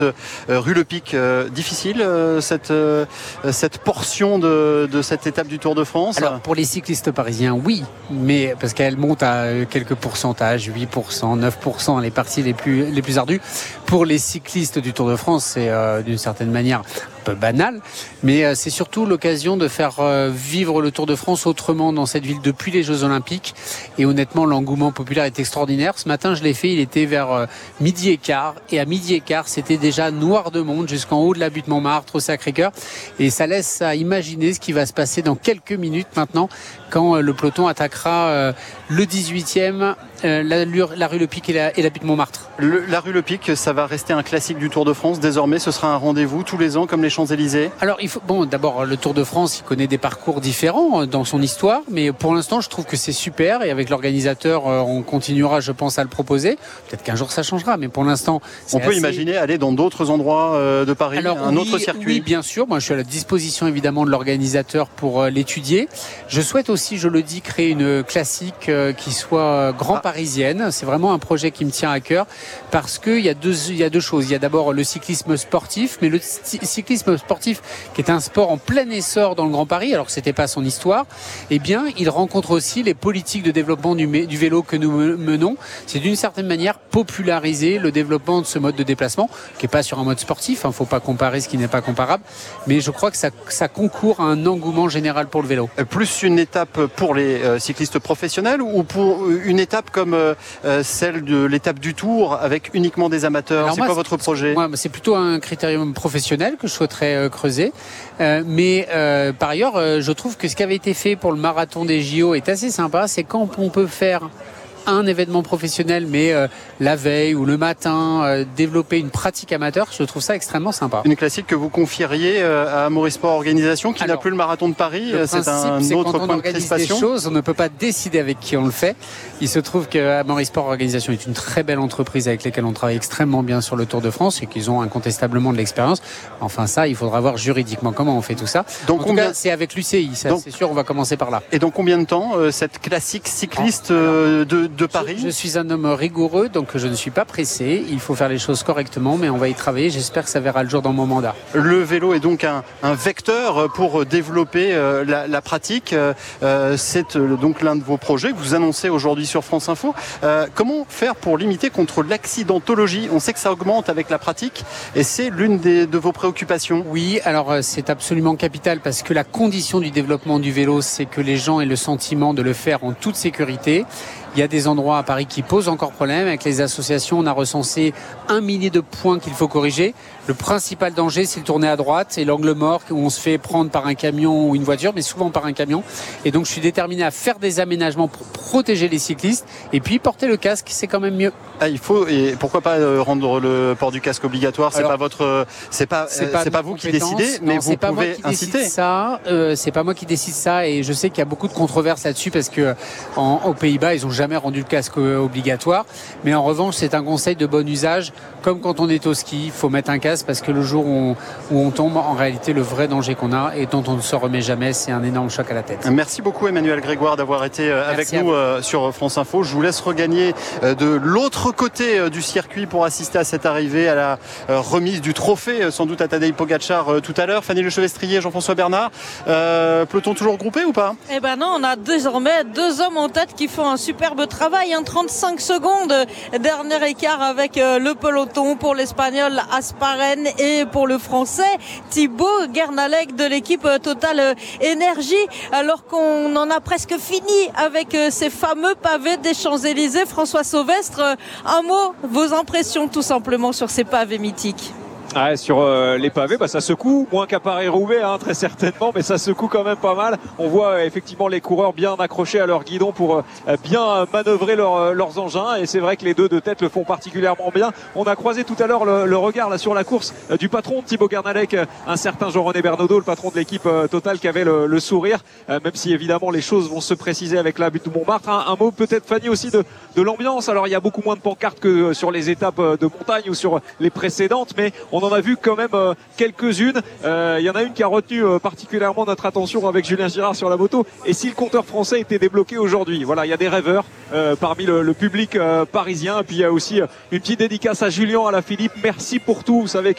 Rue Le Pic, difficile cette portion de cette étape du Tour de France? Alors pour les cyclistes parisiens, oui, mais parce qu'elle monte à quelques pourcentages, 8%, 9%, les parties les plus ardues. Pour les cyclistes du Tour de France, c'est d'une certaine manière un peu banal, mais c'est surtout l'occasion de faire vivre le Tour de France autrement dans cette ville depuis les Jeux Olympiques. Et honnêtement, l'engouement populaire est extraordinaire. Ce matin, je l'ai fait, il était vers midi et quart, et à midi et quart, c'était déjà noir de monde jusqu'en haut de la butte Montmartre, au Sacré-Cœur, et ça laisse à imaginer ce qui va se passer dans quelques minutes maintenant, quand le peloton attaquera le 18e, la rue Le Pic et la butte Montmartre. La rue Le Pic, ça va rester un classique du Tour de France. Désormais, ce sera un rendez-vous tous les ans comme les Champs-Élysées. Alors, d'abord, le Tour de France, il connaît des parcours différents dans son histoire, mais pour l'instant, je trouve que c'est super, et avec l'organisateur, on continuera, je pense, à le proposer. Peut-être qu'un jour, ça changera, mais pour l'instant, on peut imaginer aller dans d'autres endroits de Paris, autre circuit. Oui, bien sûr. Moi, je suis à la disposition, évidemment, de l'organisateur pour l'étudier. Je souhaite aussi, je le dis, créer une classique qui soit grand parisienne. C'est vraiment un projet qui me tient à cœur, parce qu'il y a deux choses. Il y a d'abord le cyclisme sportif, mais le cyclisme sportif, qui est un sport en plein essor dans le Grand Paris, alors que c'était pas son histoire, eh bien, il rencontre aussi les politiques de développement du vélo que nous menons. C'est d'une certaine manière populariser le développement de ce mode de déplacement, qui est pas sur un mode sportif, faut pas comparer ce qui n'est pas comparable, mais je crois que ça concourt à un engouement général pour le vélo. Plus une étape pour les cyclistes professionnels, ou pour une étape comme celle de l'étape du Tour avec uniquement des amateurs? Alors c'est quoi votre projet? Moi, c'est plutôt un critérium professionnel que je souhaiterais creuser, mais par ailleurs, je trouve que ce qui avait été fait pour le marathon des JO est assez sympa. C'est quand on peut faire un événement professionnel, mais la veille ou le matin, développer une pratique amateur, je trouve ça extrêmement sympa. Une classique que vous confieriez à Amaury Sport Organisation, qui n'a plus le marathon de Paris. C'est un autre point de crispation. Des choses, on ne peut pas décider avec qui on le fait. Il se trouve que Amaury Sport Organisation est une très belle entreprise avec laquelle on travaille extrêmement bien sur le Tour de France, et qu'ils ont incontestablement de l'expérience. Enfin, ça, il faudra voir juridiquement comment on fait tout ça. Donc, en tout cas, c'est avec l'UCI, ça, c'est sûr, on va commencer par là. Et donc, combien de temps cette classique cycliste de Paris? Je suis un homme rigoureux, donc je ne suis pas pressé. Il faut faire les choses correctement, mais on va y travailler. J'espère que ça verra le jour dans mon mandat. Le vélo est donc un vecteur pour développer la pratique. C'est donc l'un de vos projets que vous annoncez aujourd'hui sur France Info. Comment faire pour limiter contre l'accidentologie? On sait que ça augmente avec la pratique, et c'est l'une de vos préoccupations. Oui, alors c'est absolument capital, parce que la condition du développement du vélo, c'est que les gens aient le sentiment de le faire en toute sécurité. Il y a des endroits à Paris qui posent encore problème. Avec les associations, on a recensé 1 millier de points qu'il faut corriger. Le principal danger, c'est le tourner à droite et l'angle mort, où on se fait prendre par un camion ou une voiture, mais souvent par un camion. Et donc, je suis déterminé à faire des aménagements pour protéger les cyclistes. Et puis, porter le casque, c'est quand même mieux. Il faut, et pourquoi pas rendre le port du casque obligatoire? C'est pas vous qui décidez, mais vous pouvez inciter. C'est pas moi qui décide ça, et je sais qu'il y a beaucoup de controverses là-dessus, parce que aux Pays-Bas, ils ont jamais rendu le casque obligatoire. Mais en revanche, c'est un conseil de bon usage. Comme quand on est au ski, il faut mettre un casque, parce que le jour où on tombe, en réalité, le vrai danger qu'on a, et dont on ne se remet jamais, c'est un énorme choc à la tête. Merci beaucoup, Emmanuel Grégoire, d'avoir été avec nous sur France Info. Je vous laisse regagner de l'autre côté du circuit pour assister à cette arrivée, à la remise du trophée, sans doute à Tadej Pogacar tout à l'heure. Fanny Lechevestrier, Jean-François Bernard, peloton toujours groupé ou pas? Eh ben non, on a désormais 2 hommes en tête qui font un superbe travail, 35 secondes, dernier écart avec le peloton pour l'Espagnol Asparen et pour le Français Thibaut Guernalec de l'équipe Total Énergie, alors qu'on en a presque fini avec ces fameux pavés des Champs-Élysées. François Sauvestre, un mot, vos impressions tout simplement sur ces pavés mythiques? Sur les pavés, ça secoue, moins qu'à Paris-Roubaix, très certainement, mais ça secoue quand même pas mal. On voit effectivement les coureurs bien accrochés à leur guidon pour bien manœuvrer leurs engins, et c'est vrai que les deux de tête le font particulièrement bien. On a croisé tout à l'heure le regard là sur la course du patron Thibaut Guernalec, un certain Jean-René Bernaudot, le patron de l'équipe Total, qui avait le sourire, même si évidemment les choses vont se préciser avec la butte de Montmartre. Un mot peut-être, Fanny, aussi de l'ambiance. Alors il y a beaucoup moins de pancartes que sur les étapes de montagne ou sur les précédentes, mais on en a vu quand même quelques-unes. Il y en a une qui a retenu particulièrement notre attention avec Julien Girard sur la moto. Et si le compteur français était débloqué aujourd'hui? Voilà, il y a des rêveurs parmi le public parisien. Et puis il y a aussi une petite dédicace à Julien Alaphilippe. Merci pour tout. Vous savez